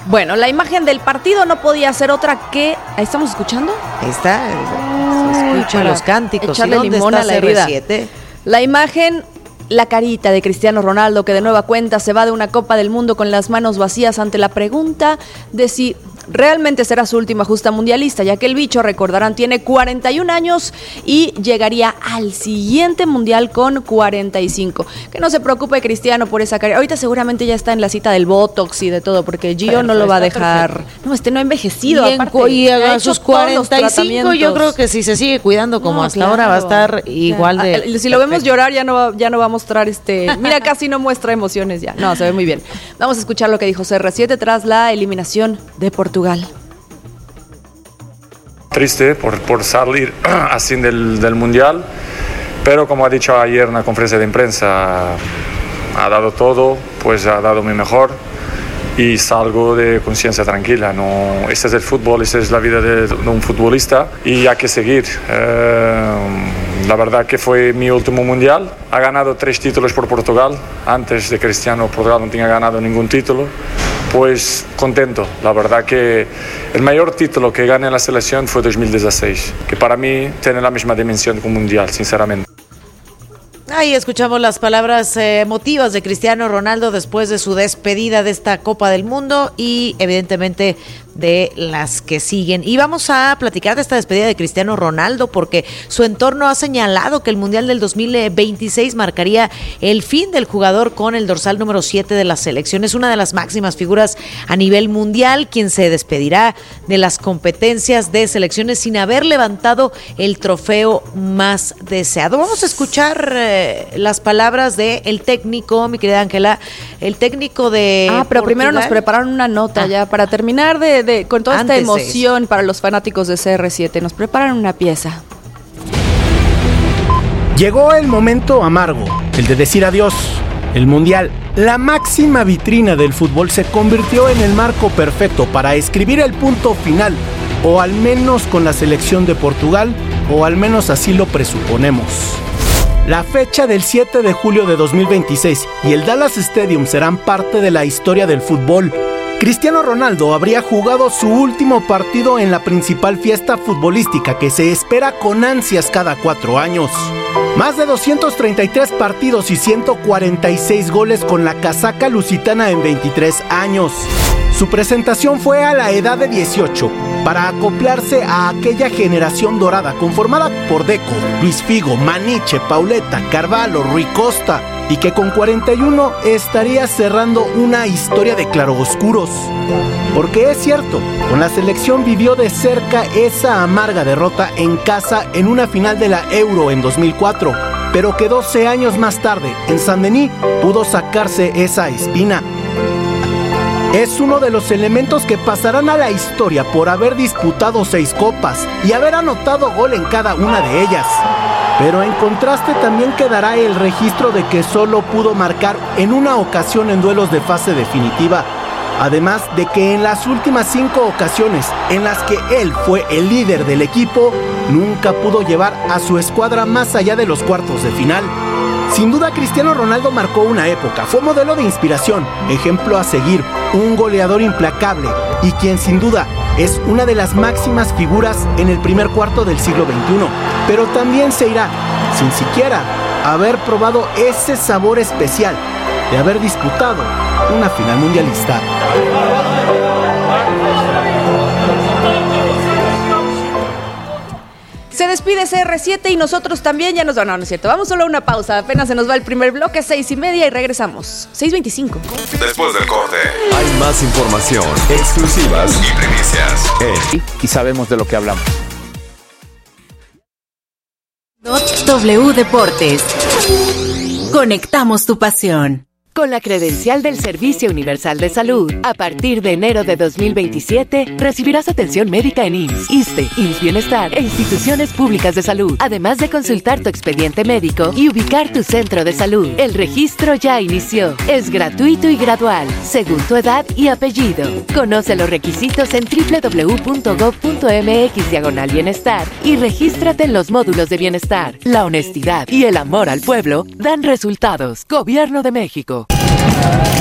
Bueno, la imagen del partido no podía ser otra que... ¿Ahí estamos escuchando? Ahí está, se escuchan los cánticos. Echarle limón a la herida. La imagen... La carita de Cristiano Ronaldo, que de nueva cuenta se va de una Copa del Mundo con las manos vacías ante la pregunta de si realmente será su última justa mundialista, ya que el bicho, recordarán, tiene 41 años y llegaría al siguiente mundial con 45. Que no se preocupe Cristiano por esa carrera. Ahorita seguramente ya está en la cita del Botox y de todo, porque Gio no lo va a dejar. Perfecto. No, no ha envejecido. Y a sus 45 yo creo que si se sigue cuidando como hasta ahora va a estar igual de... Si lo vemos llorar ya no va a mostrar mira, casi no muestra emociones ya. No, se ve muy bien. Vamos a escuchar lo que dijo CR7 tras la eliminación de Portugal. Triste por salir así del Mundial, pero como ha dicho ayer en la conferencia de prensa, ha dado todo, pues ha dado mi mejor y salgo de conciencia tranquila. No, este es el fútbol, esta es la vida de un futbolista y hay que seguir. La verdad que fue mi último mundial. Ha ganado 3 títulos por Portugal. Antes de Cristiano, Portugal no tenía ganado ningún título. Pues contento. La verdad que el mayor título que gané en la selección fue 2016, que para mí tiene la misma dimensión que un mundial, sinceramente. Ahí escuchamos las palabras emotivas de Cristiano Ronaldo después de su despedida de esta Copa del Mundo y evidentemente de las que siguen. Y vamos a platicar de esta despedida de Cristiano Ronaldo porque su entorno ha señalado que el Mundial del 2026 marcaría el fin del jugador con el dorsal número 7 de la selección. Es una de las máximas figuras a nivel mundial, quien se despedirá de las competencias de selecciones sin haber levantado el trofeo más deseado. Vamos a escuchar las palabras del técnico, mi querida Ángela, el técnico de pero Portugal. Primero nos prepararon una nota ya para terminar con toda esta emoción para los fanáticos de CR7. Nos preparan una pieza. Llegó el momento amargo, el de decir adiós. El Mundial, la máxima vitrina del fútbol, se convirtió en el marco perfecto para escribir el punto final, o al menos con la selección de Portugal, o al menos así lo presuponemos. La fecha del 7 de julio de 2026 y el Dallas Stadium serán parte de la historia del fútbol. Cristiano Ronaldo habría jugado su último partido en la principal fiesta futbolística que se espera con ansias cada 4 años. Más de 233 partidos y 146 goles con la casaca lusitana en 23 años. Su presentación fue a la edad de 18, para acoplarse a aquella generación dorada conformada por Deco, Luis Figo, Maniche, Pauleta, Carvalho, Rui Costa, y que con 41 estaría cerrando una historia de claroscuros. Porque es cierto, con la selección vivió de cerca esa amarga derrota en casa en una final de la Euro en 2004, pero que 12 años más tarde, en Saint-Denis, pudo sacarse esa espina. Es uno de los elementos que pasarán a la historia por haber disputado 6 copas y haber anotado gol en cada una de ellas. Pero en contraste también quedará el registro de que solo pudo marcar en una ocasión en duelos de fase definitiva. Además de que en las últimas 5 ocasiones en las que él fue el líder del equipo, nunca pudo llevar a su escuadra más allá de los cuartos de final. Sin duda, Cristiano Ronaldo marcó una época, fue modelo de inspiración, ejemplo a seguir, un goleador implacable y quien sin duda es una de las máximas figuras en el primer cuarto del siglo XXI. Pero también se irá, sin siquiera haber probado ese sabor especial de haber disputado una final mundialista. Se despide CR7 y nosotros también ya nos van. No, no es cierto. Vamos solo a una pausa. Apenas se nos va el primer bloque, 6:30 y regresamos. 6:25. Después del corte, hay más información, exclusivas y primicias. Y sabemos de lo que hablamos. W Deportes. Conectamos tu pasión. Con la credencial del Servicio Universal de Salud, a partir de enero de 2027, recibirás atención médica en IMSS, ISSSTE, IMSS Bienestar e instituciones públicas de salud, además de consultar tu expediente médico y ubicar tu centro de salud. El registro ya inició. Es gratuito y gradual, según tu edad y apellido. Conoce los requisitos en www.gov.mx/bienestar y regístrate en los módulos de bienestar. La honestidad y el amor al pueblo dan resultados. Gobierno de México.